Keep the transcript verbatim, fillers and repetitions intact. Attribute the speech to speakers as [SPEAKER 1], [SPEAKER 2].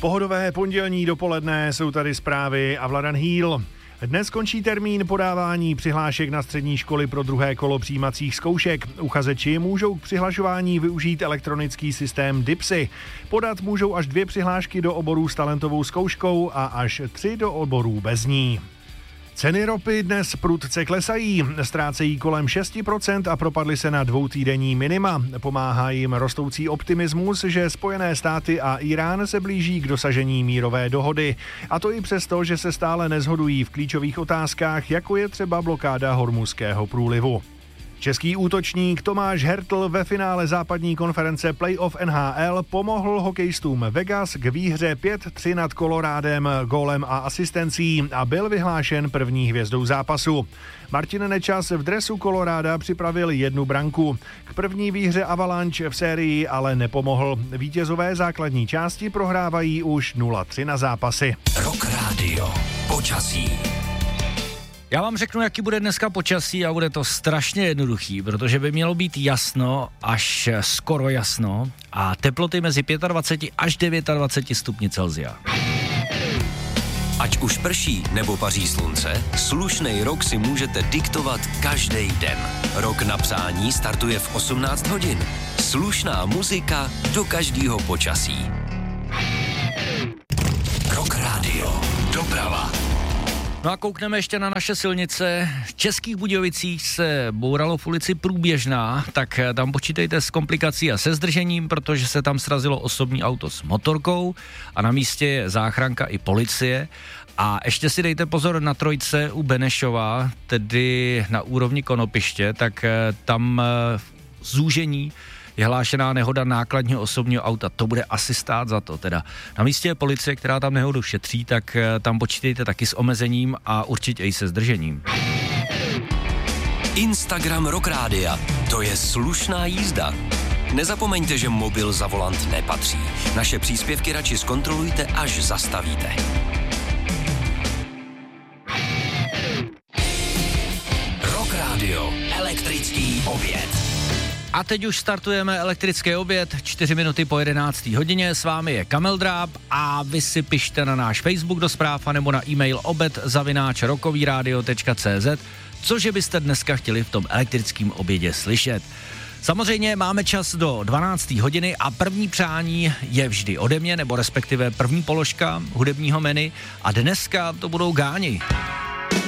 [SPEAKER 1] Pohodové pondělní dopoledne, jsou tady zprávy a Vladan Hýl. Dnes končí termín podávání přihlášek na střední školy pro druhé kolo přijímacích zkoušek. Uchazeči můžou k přihlašování využít elektronický systém DIPSy. Podat můžou až dvě přihlášky do oborů s talentovou zkouškou a až tři do oborů bez ní. Ceny ropy dnes prudce klesají, ztrácejí kolem šest procent a propadly se na dvoutýdenní minima. Pomáhá jim rostoucí optimismus, že Spojené státy a Irán se blíží k dosažení mírové dohody. A to i přesto, že se stále neshodují v klíčových otázkách, jako je třeba blokáda Hormuzského průlivu. Český útočník Tomáš Hertl ve finále západní konference Playoff N H L pomohl hokejistům Vegas k výhře pět tři nad Colorádem gólem a asistencí a byl vyhlášen první hvězdou zápasu. Martin Nečas v dresu Coloráda připravil jednu branku. K první výhře Avalanche v sérii ale nepomohl. Vítězové základní části prohrávají už nula tři na zápasy.
[SPEAKER 2] Rock Radio. Počasí.
[SPEAKER 3] Já vám řeknu, jaký bude dneska počasí a bude to strašně jednoduchý, protože by mělo být jasno, až skoro jasno a teploty mezi dvacet pět až dvacet devět stupni Celsia.
[SPEAKER 2] Ať už prší nebo paří slunce, slušnej rok si můžete diktovat každý den. Rok na psání startuje v osmnáct hodin. Slušná muzika do každého počasí. Rock Radio. Doprava.
[SPEAKER 3] No a koukneme ještě na naše silnice. V Českých Budějovicích se bouralo v ulici Průběžná, tak tam počítejte s komplikací a se zdržením, protože se tam srazilo osobní auto s motorkou a na místě je záchranka i policie. A ještě si dejte pozor na trojce u Benešova, tedy na úrovni Konopiště, tak tam zúžení je hlášená nehoda nákladního osobního auta. To bude asi stát za to. Teda na místě je policie, která tam nehodu šetří, tak tam počítejte taky s omezením a určitě i se zdržením.
[SPEAKER 2] Instagram Rock Rádia. To je slušná jízda. Nezapomeňte, že mobil za volant nepatří. Naše příspěvky radši zkontrolujte, až zastavíte. Rock Radio. Elektrický oběd.
[SPEAKER 3] A teď už startujeme elektrický oběd, čtyři minuty po jedenácté hodině, s vámi je Kamel Dráb a vy si pište na náš Facebook do zpráv nebo na e-mail obed zavináč rokovýradio tečka cé zet, cože byste dneska chtěli v tom elektrickém obědě slyšet. Samozřejmě máme čas do dvanácté hodiny a první přání je vždy ode mě, nebo respektive první položka hudebního menu a dneska to budou Gáni.